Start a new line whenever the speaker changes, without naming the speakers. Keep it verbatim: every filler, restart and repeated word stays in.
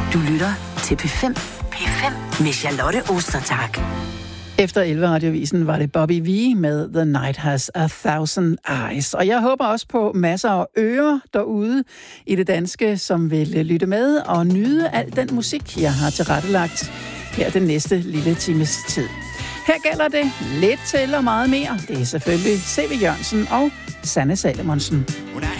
Du lytter til P fem. P fem med Charlotte Ostertag.
Efter elleve-radiovisen var det Bobby V med The Night Has a Thousand Eyes. Og jeg håber også på masser af ører derude i det danske, som vil lytte med og nyde al den musik, jeg har tilrettelagt her den næste lille times tid. Her gælder det lidt til og meget mere. Det er selvfølgelig C V Jørgensen og Sanne Salomonsen.
When I